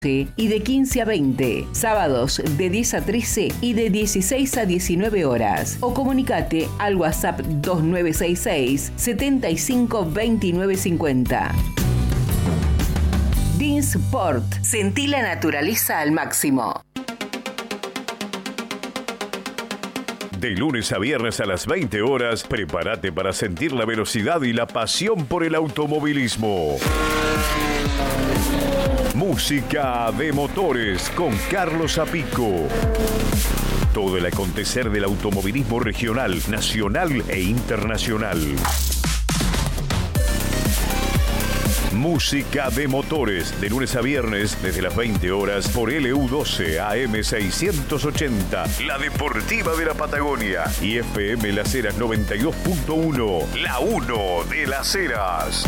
y de 15 a 20, sábados de 10 a 13 y de 16 a 19 horas. O comunicate al WhatsApp 2966 75 29 50. Dinsport. Sentí la naturaleza al máximo. De lunes a viernes a las 20 horas, prepárate para sentir la velocidad y la pasión por el automovilismo. Música de motores con Carlos Apico. Todo el acontecer del automovilismo regional, nacional e internacional. Música de motores, de lunes a viernes, desde las 20 horas, por LU12 AM 680, la deportiva de la Patagonia, y FM Las Heras 92.1, la 1 de Las Heras.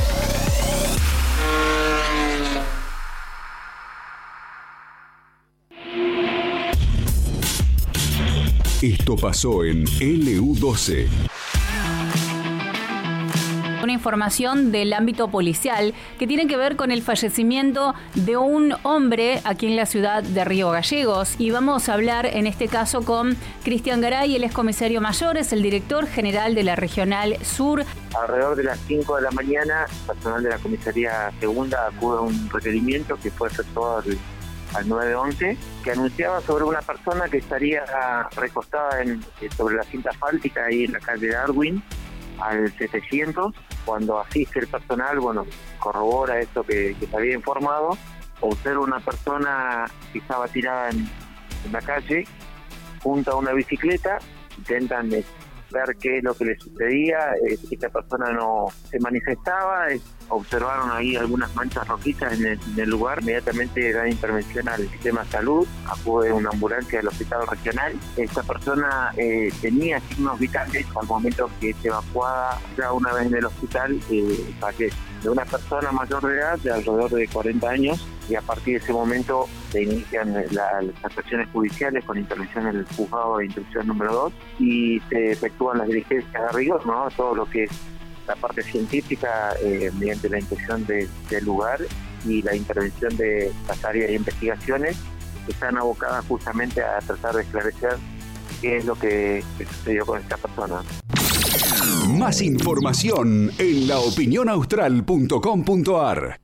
Esto pasó en LU12. Una información del ámbito policial que tiene que ver con el fallecimiento de un hombre aquí en la ciudad de Río Gallegos. Y vamos a hablar en este caso con Cristian Garay, el excomisario mayor, es el director general de la Regional Sur. Alrededor de las 5 de la mañana, personal de la comisaría segunda acude a un requerimiento que fue efectuado al 911, que anunciaba sobre una persona que estaría recostada sobre la cinta asfáltica ahí en la calle Darwin, al 700. Cuando asiste el personal, corrobora esto que se había informado, observa una persona que estaba tirada en la calle junto a una bicicleta, intentan ver qué es lo que le sucedía. Esta persona no se manifestaba, observaron ahí algunas manchas rojizas en el lugar. Inmediatamente dan intervención al sistema de salud, acude una ambulancia del hospital regional. Esta persona tenía signos vitales al momento que es evacuada. Ya una vez en el hospital fallece. De una persona mayor de edad, de alrededor de 40 años, y a partir de ese momento se inician las actuaciones judiciales con intervención en el juzgado de instrucción número 2 y se efectúan las diligencias de rigor, ¿no? Todo lo que es la parte científica mediante la inspección del lugar y la intervención de las áreas de investigaciones que están abocadas justamente a tratar de esclarecer qué es lo que sucedió con esta persona. Más información en laopinionaustral.com.ar.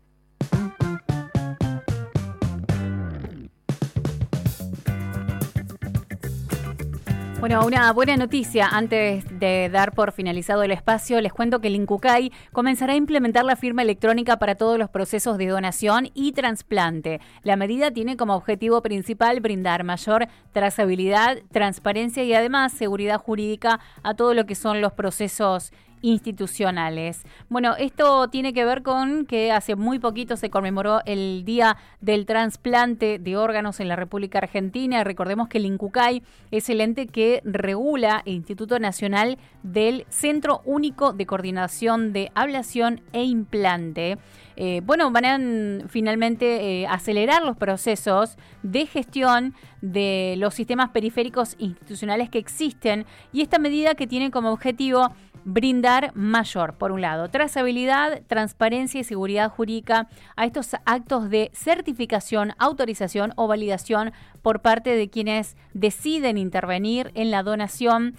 Bueno, una buena noticia antes de dar por finalizado el espacio. Les cuento que el INCUCAI comenzará a implementar la firma electrónica para todos los procesos de donación y trasplante. La medida tiene como objetivo principal brindar mayor trazabilidad, transparencia y además seguridad jurídica a todo lo que son los procesos institucionales. Bueno, esto tiene que ver con que hace muy poquito se conmemoró el Día del Trasplante de Órganos en la República Argentina. Recordemos que el INCUCAI es el ente que regula el Instituto Nacional del Centro Único de Coordinación de Ablación e Implante. Van a finalmente acelerar los procesos de gestión de los sistemas periféricos institucionales que existen, y esta medida que tiene como objetivo brindar mayor, por un lado, trazabilidad, transparencia y seguridad jurídica a estos actos de certificación, autorización o validación por parte de quienes deciden intervenir en la donación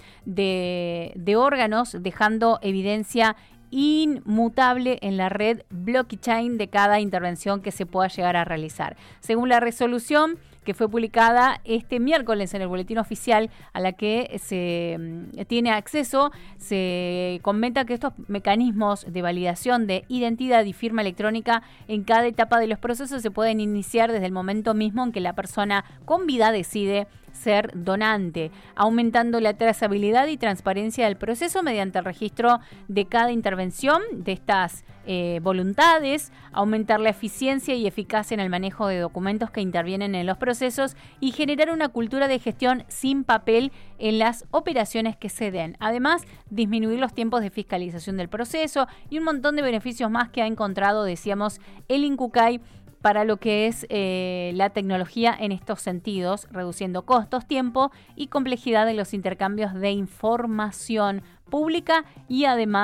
de órganos, dejando evidencia inmutable en la red blockchain de cada intervención que se pueda llegar a realizar. Según la resolución que fue publicada este miércoles en el Boletín Oficial, a la que se tiene acceso, se comenta que estos mecanismos de validación de identidad y firma electrónica en cada etapa de los procesos se pueden iniciar desde el momento mismo en que la persona con vida decide ser donante, aumentando la trazabilidad y transparencia del proceso mediante el registro de cada intervención de estas voluntades, aumentar la eficiencia y eficacia en el manejo de documentos que intervienen en los procesos y generar una cultura de gestión sin papel en las operaciones que se den. Además, disminuir los tiempos de fiscalización del proceso y un montón de beneficios más que ha encontrado, decíamos, el INCUCAI para lo que es la tecnología en estos sentidos, reduciendo costos, tiempo y complejidad de los intercambios de información pública y además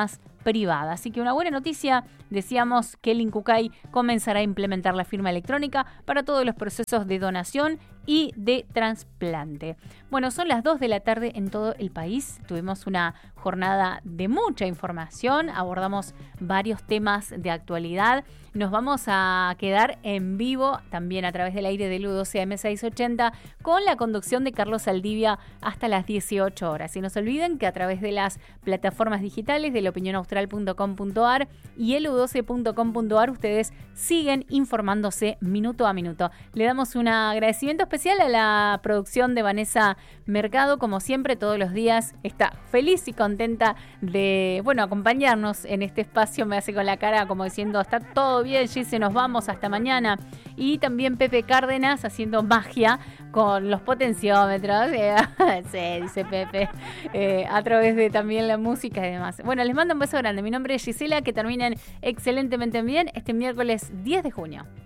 privada. Así que una buena noticia, decíamos que el INCUCAI comenzará a implementar la firma electrónica para todos los procesos de donación y de trasplante. Bueno, son las 2 de la tarde en todo el país. Tuvimos una jornada de mucha información, abordamos varios temas de actualidad. Nos vamos a quedar en vivo también a través del aire del U12 AM680 con la conducción de Carlos Saldivia hasta las 18 horas. Y no se olviden que a través de las plataformas digitales de laopinionaustral.com.ar y el u12.com.ar ustedes siguen informándose minuto a minuto. Le damos un agradecimiento especial a la producción de Vanessa Mercado, como siempre todos los días está feliz y contenta de, acompañarnos en este espacio. Me hace con la cara como diciendo, está todo bien, Gise, nos vamos, hasta mañana. Y también Pepe Cárdenas haciendo magia con los potenciómetros, sí, dice Pepe, a través de también la música y demás. Bueno, les mando un beso grande. Mi nombre es Gisela, que terminen excelentemente bien este miércoles 10 de junio.